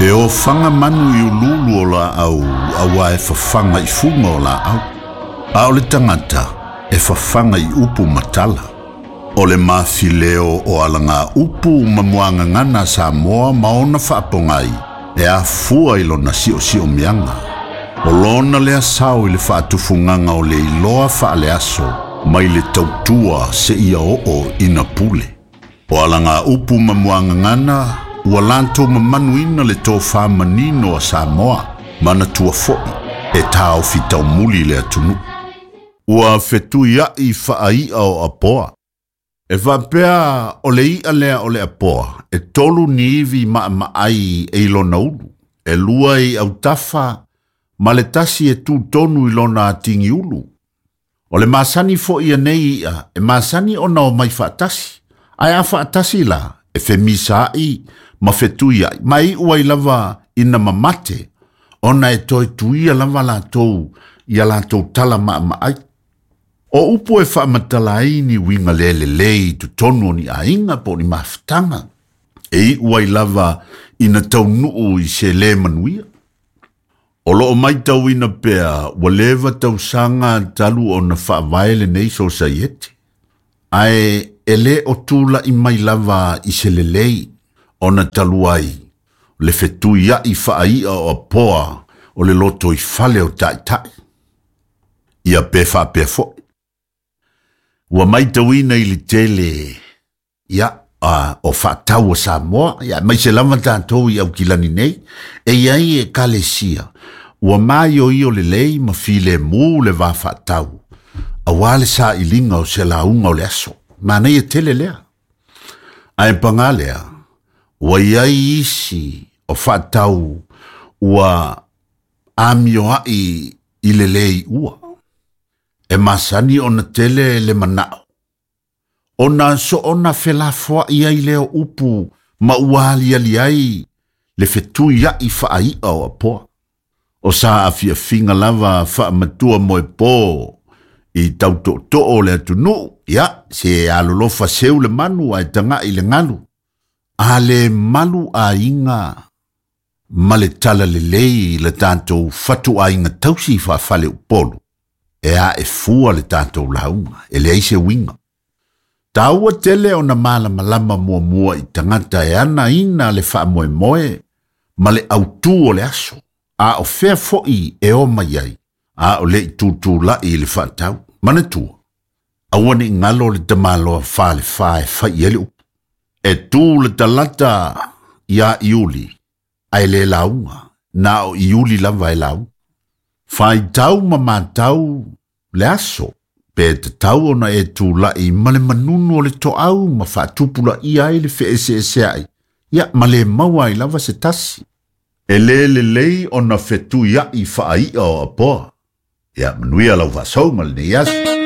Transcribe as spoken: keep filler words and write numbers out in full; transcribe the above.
E o fanga manu i ululu o la au, awa e fafanga i funga o la au. A o le tangata, e fafanga i upu matala. O le mafileo o alanga upu mamuanga ngana sa moa maona whaapongai, e a fua ilo na si o si o mianga. O lona lea sao i le whaatufunganga o le iloa whaale aso, mai le tautua se ia o o ina pule. O alanga upu mamuanga ngana, ua lanto mamanuina le tō whamanino a Samoa, mana tua foi, e tāo fitau muli le atunu. Ua fetu ia i whaaia o apoa. E wapea o le ia lea o le apoa, e tolu niivi maa maai e ilona ulu, e lua i au tafa, ma le tasi e tū tonu ilona atingi ulu. O le masani fo ia nei ia, e masani ona o mai whaatasi, ai a whaatasi la, e femisa i, ma fetuia, mai ua i lava ina mamate, ona e toi tuia lava la tou, ia la tou tala maa maai. O upo e whaamatala ni winga lele lei tu tonu ni a inga po ni maftanga. E i ua i lava ina tau nuu i se le manuia. O loo mai tau ina pea, walewa tau sanga talu o na whaavaele nei so sayete. Ai ele o tula i mai lava i se le lei, o na talu ai, le fetu ia i whaaia o apoa, o le loto i fale o tai tai. Ia pe wha pe fo. Ua mai tau ina i li tele, ia, uh, o whaatau o Samoa, ia, mai se lama tātou i au kilani nei, e iai e kalesia, ua mai o i o le lei ma file mū le wā whaatau, a wale sa i linga o se launga o le aso, ma nei e tele lea. Ai panga lea, ua iai isi o whaatau, ua amio ai i le lei ua. E masani ona tele le manao. Ona so ona whelafua ia i leo upu ma uali ali ai le fetu ia i whaai au apoa. O sa afia finga lava wha matua moe po i tau to to o le atunu. Ia, se alolofa seu le manu ai tanga i le ngalu. A le malu a inga ma le tala le lei le tanto fatu a inga tausi wha fale upolu. E a e fua le tātou launga, e le aise winga. Tāua tele o na mala malama mua mua i tangata e ana ina le wha moe moe, ma le autu o le aso. A o fea foi e o mai ai, a o le i tūtū la i le wha tau, mana tua. Awane i ngalo le tamaloa wha le wha e wha i ele upu. E tū le talata ia iuli, ai le launga, na o iuli lava e launga. Fai tau ma mātau le aso, pe te tau ona e tū lai ma le manunu o le to au ma whaatupula i ai le whe ese ese ai. Ia, ma le maua i lava se tasi. E le le lei ona whetu ia i whaai o apoa. Ia, manuia lau vasau ma le ne yasu.